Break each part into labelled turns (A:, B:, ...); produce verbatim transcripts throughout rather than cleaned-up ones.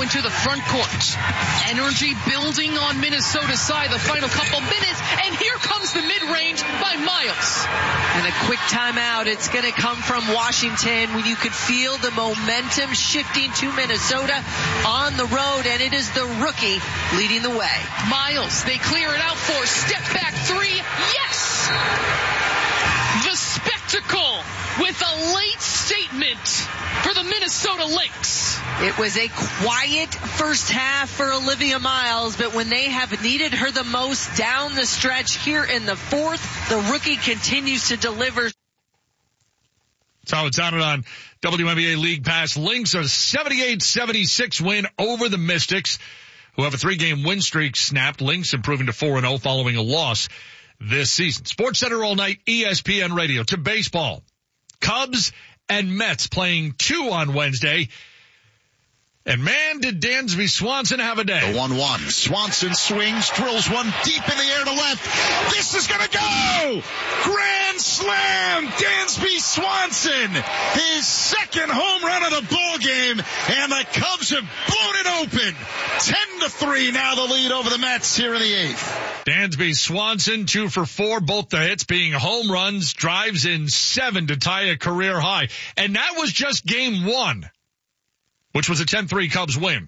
A: into the front court. Energy building on Minnesota's side the final couple minutes, and here comes the mid-range by Miles.
B: And a quick timeout. It's going to come from Washington when you could feel the momentum shifting to Minnesota on the road, and it is the rookie leading the way.
A: Miles, they clear it out for step back three. Yes! The spectacle with a late statement for the Minnesota Lynx.
B: It was a quiet first half for Olivia Miles, but when they have needed her the most down the stretch here in the fourth, the rookie continues to deliver.
C: That's how it sounded on W N B A League Pass. Lynx a seventy-eight seventy-six win over the Mystics, who have a three-game win streak snapped. Lynx improving to four and oh following a loss this season. Sports Center all night, E S P N Radio. To baseball, Cubs and Mets playing two on Wednesday. And man, did Dansby Swanson have a day.
D: The one one. Swanson swings, drills one deep in the air to left. This is gonna go! Grand slam! Dansby Swanson! His second home run of the ball game, and the Cubs have blown it open. ten to three now the lead over the Mets here in the eighth.
C: Dansby Swanson, two for four, both the hits being home runs, drives in seven to tie a career high. And that was just game one, which was a ten three Cubs win.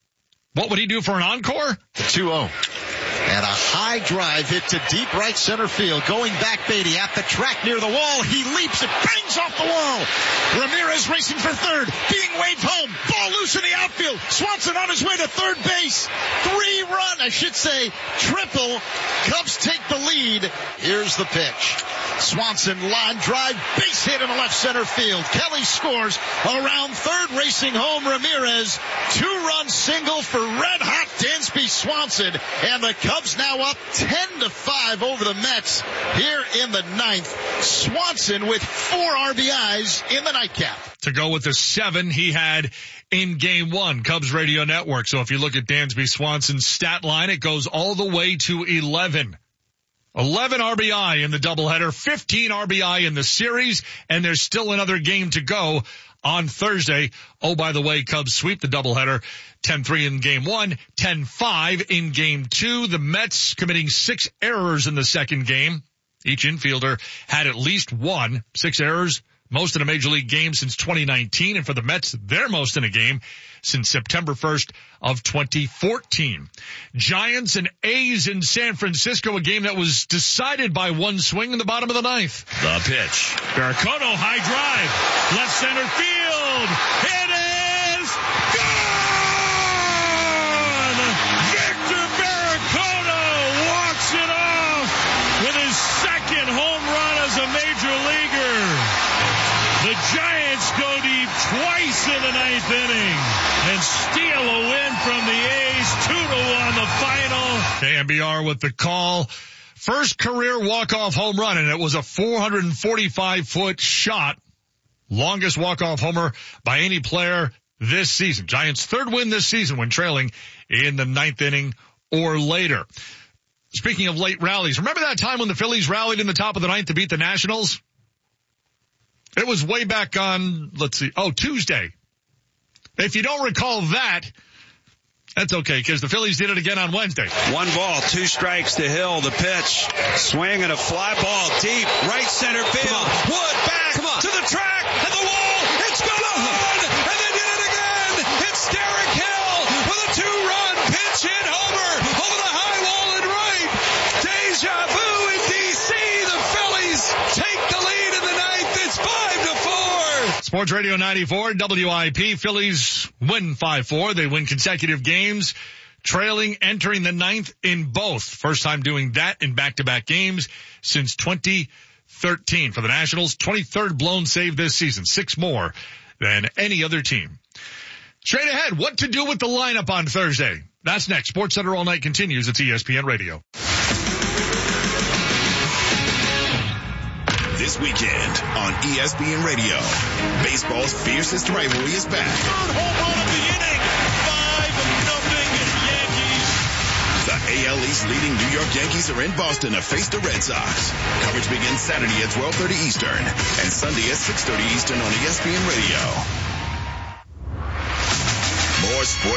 C: What would he do for an encore?
D: two oh. And a high drive hit to deep right center field. Going back, Beatty at the track near the wall. He leaps, it bangs off the wall. Ramirez racing for third, being waved home. Ball loose in the outfield. Swanson on his way to third base. Three run, I should say, triple. Cubs take the lead. Here's the pitch. Swanson line drive, base hit in the left center field. Kelly scores around third, racing home Ramirez. Two-run single for red-hot Dansby Swanson, and the Cubs now up ten to five over the Mets here in the ninth. Swanson with four R B Is in the nightcap.
C: To go with the seven he had in game one, Cubs Radio Network. So if you look at Dansby Swanson's stat line, it goes all the way to eleven. eleven R B I in the doubleheader, fifteen R B I in the series, and there's still another game to go on Thursday. Oh, by the way, Cubs sweep the doubleheader, ten three in game one, ten five in game two. The Mets committing six errors in the second game. Each infielder had at least one. Six errors, most in a major league game since twenty nineteen, and for the Mets, their most in a game since September first of twenty fourteen. Giants and A's in San Francisco, a game that was decided by one swing in the bottom of the ninth.
E: The pitch. Barracono, high drive, left center field. It is gone! Victor Barracono walks it off with his second home run as a major leaguer. The Giants go deep twice in the ninth inning and steal a win from the A's, two to one the final.
C: K M B R with the call. First career walk-off home run, and it was a four forty-five foot shot. Longest walk-off homer by any player this season. Giants' third win this season when trailing in the ninth inning or later. Speaking of late rallies, remember that time when the Phillies rallied in the top of the ninth to beat the Nationals? It was way back on, let's see, oh, Tuesday. If you don't recall that, that's okay, because the Phillies did it again on Wednesday.
E: One ball, two strikes to Hill. The pitch, swing and a fly ball deep, right center field. Wood back to the track and the wall. It's gone, and they did it again. It's Derek Hill with a two-run pinch hit homer over the high wall and right. Deja vu in D C. The Phillies take the lead in the ninth. It's five to four.
C: Sports Radio ninety-four, W I P. Phillies win five four. They win consecutive games, trailing, entering the ninth in both. First time doing that in back-to-back games since twenty thirteen. For the Nationals, twenty-third blown save this season, six more than any other team. Straight ahead, what to do with the lineup on Thursday? That's next. Sports Center All Night continues. It's E S P N Radio.
F: This weekend on E S P N Radio, baseball's fiercest rivalry is back.
E: Third home run of the inning, five nothing Yankees.
F: The A L East leading New York Yankees are in Boston to face the Red Sox. Coverage begins Saturday at twelve thirty Eastern and Sunday at six thirty Eastern on E S P N Radio. More sports.